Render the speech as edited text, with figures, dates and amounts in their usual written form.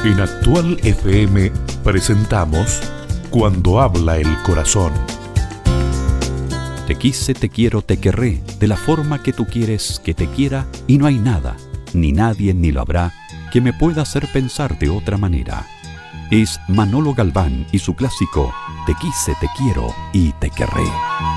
En Actual FM presentamos Cuando habla el corazón. Te quise, te quiero, te querré, de la forma que tú quieres que te quiera, y no hay nada, ni nadie, ni lo habrá, que me pueda hacer pensar de otra manera. Es Manolo Galván y su clásico Te quise, te quiero y te querré.